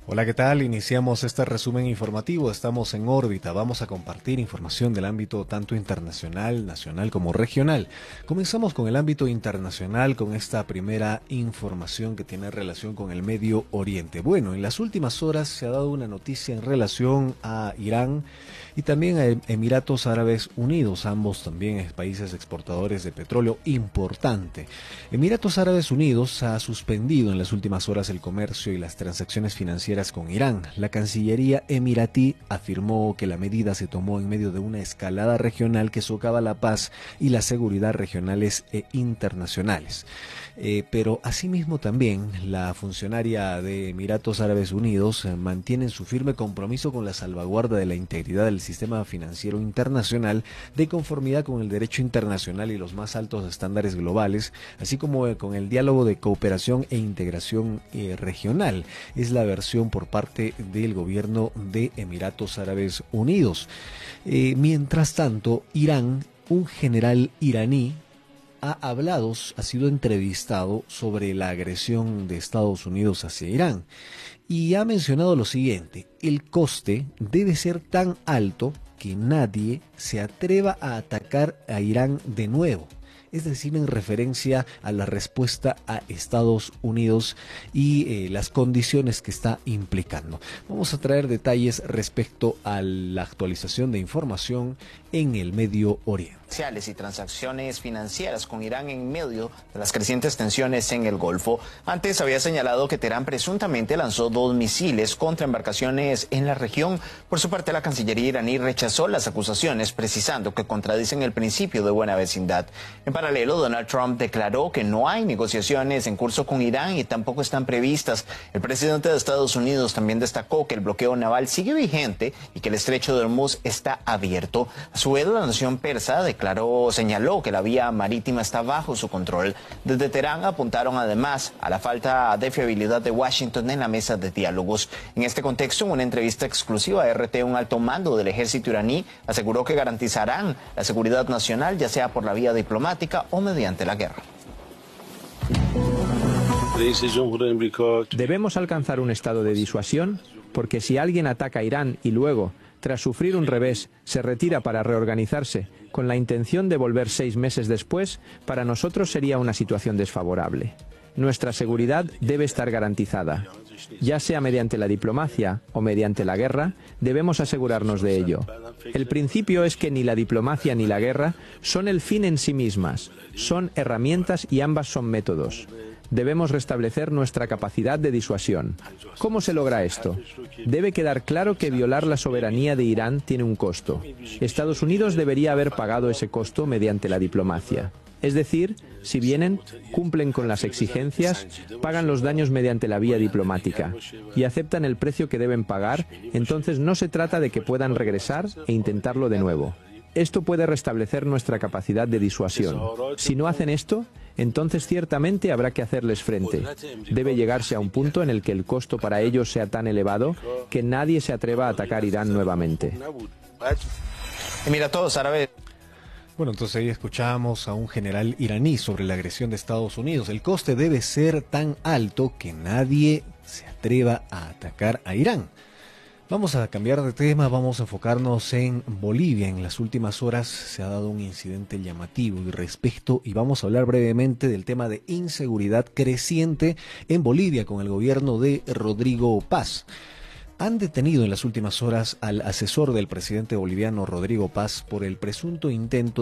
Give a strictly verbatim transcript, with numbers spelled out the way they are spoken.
Hola, ¿qué tal? Iniciamos este resumen informativo. Estamos en órbita. Vamos a compartir información del ámbito tanto internacional, nacional como regional. Comenzamos con el ámbito internacional con esta primera información que tiene relación con el Medio Oriente. Bueno, en las últimas horas se ha dado una noticia en relación a Irán y también a Emiratos Árabes Unidos, ambos también países exportadores de petróleo importante. Emiratos Árabes Unidos ha suspendido en las últimas horas el comercio y las transacciones financieras con Irán. La Cancillería emiratí afirmó que la medida se tomó en medio de una escalada regional que socava la paz y la seguridad regionales e internacionales. Eh, pero asimismo también la funcionaria de Emiratos Árabes Unidos eh, mantiene su firme compromiso con la salvaguarda de la integridad del sistema financiero internacional de conformidad con el derecho internacional y los más altos estándares globales, así como eh, con el diálogo de cooperación e integración eh, regional. Es la versión por parte del gobierno de Emiratos Árabes Unidos. Eh, mientras tanto, Irán, un general iraní, ha hablado, ha sido entrevistado sobre la agresión de Estados Unidos hacia Irán y ha mencionado lo siguiente: el coste debe ser tan alto que nadie se atreva a atacar a Irán de nuevo. Es decir, en referencia a la respuesta a Estados Unidos y eh, las condiciones que está implicando. Vamos a traer detalles respecto a la actualización de información en el Medio Oriente. Y transacciones financieras con Irán en medio de las crecientes tensiones en el Golfo. Antes había señalado que Teherán presuntamente lanzó dos misiles contra embarcaciones en la región. Por su parte, la Cancillería iraní rechazó las acusaciones, precisando que contradicen el principio de buena vecindad. En paralelo, Donald Trump declaró que no hay negociaciones en curso con Irán y tampoco están previstas. El presidente de Estados Unidos también destacó que el bloqueo naval sigue vigente y que el estrecho de Hormuz está abierto. A su vez, la nación persa de Declaró, señaló que la vía marítima está bajo su control. Desde Teherán apuntaron además a la falta de fiabilidad de Washington en la mesa de diálogos. En este contexto, en una entrevista exclusiva a R T, un alto mando del ejército iraní aseguró que garantizarán la seguridad nacional, ya sea por la vía diplomática o mediante la guerra. Debemos alcanzar un estado de disuasión, porque si alguien ataca a Irán y luego, tras sufrir un revés, se retira para reorganizarse, con la intención de volver seis meses después, para nosotros sería una situación desfavorable. Nuestra seguridad debe estar garantizada. Ya sea mediante la diplomacia o mediante la guerra, debemos asegurarnos de ello. El principio es que ni la diplomacia ni la guerra son el fin en sí mismas, son herramientas y ambas son métodos. Debemos restablecer nuestra capacidad de disuasión. ¿Cómo se logra esto? Debe quedar claro que violar la soberanía de Irán tiene un costo. Estados Unidos debería haber pagado ese costo mediante la diplomacia. Es decir, si vienen, cumplen con las exigencias, pagan los daños mediante la vía diplomática y aceptan el precio que deben pagar, entonces no se trata de que puedan regresar e intentarlo de nuevo. Esto puede restablecer nuestra capacidad de disuasión. Si no hacen esto, entonces ciertamente habrá que hacerles frente. Debe llegarse a un punto en el que el costo para ellos sea tan elevado que nadie se atreva a atacar Irán nuevamente. Emiratos Árabes. Bueno, entonces ahí escuchamos a un general iraní sobre la agresión de Estados Unidos. El coste debe ser tan alto que nadie se atreva a atacar a Irán. Vamos a cambiar de tema, vamos a enfocarnos en Bolivia. En las últimas horas se ha dado un incidente llamativo y respecto, y vamos a hablar brevemente del tema de inseguridad creciente en Bolivia con el gobierno de Rodrigo Paz. Han detenido en las últimas horas al asesor del presidente boliviano Rodrigo Paz por el presunto intento